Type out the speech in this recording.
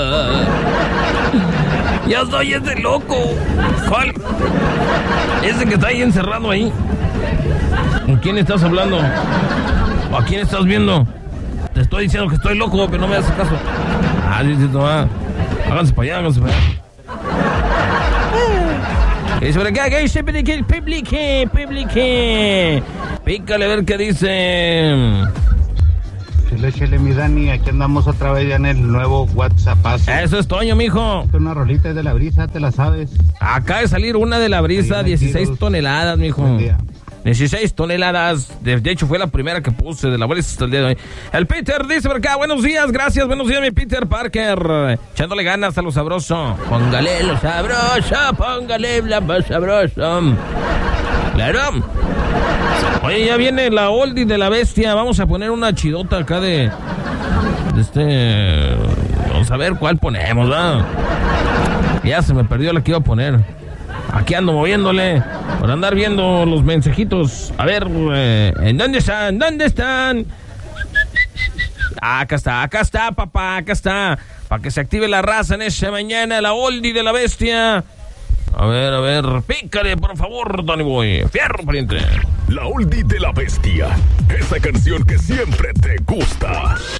Ya estoy ese loco. ¿Cuál? Ese que está ahí encerrado ahí. ¿Con quién estás hablando? ¿A quién estás viendo? Te estoy diciendo que estoy loco, pero no me haces caso. Sí, toma. Háganse para allá. Y sobre acá, que dice publique. Pícale a ver qué dice. Chile, mi Dani, aquí andamos otra vez ya en el nuevo WhatsApp. Eso es Toño, mijo. Una rolita de la brisa, te la sabes. Acaba de salir una de la brisa, 16 toneladas, mijo. 16 toneladas. De hecho, fue la primera que puse de la brisa hasta el día de hoy. El Peter dice por acá, buenos días, gracias, buenos días, mi Peter Parker. Echándole ganas a lo sabroso. Póngale lo sabroso, póngale la más sabroso. Claro. Oye, ya viene la oldie de la bestia. Vamos a poner una chidota acá de vamos a ver cuál ponemos, ¿verdad? Ya se me perdió la que iba a poner. Aquí ando moviéndole por andar viendo los mensajitos. A ver, ¿en dónde están? ¿Dónde están? Acá está, papá, acá está. Para que se active la raza en esta mañana, la oldie de la bestia. A ver, pícale, por favor, Tony Boy. Fierro, pariente. La oldie de la bestia. Esa canción que siempre te gusta.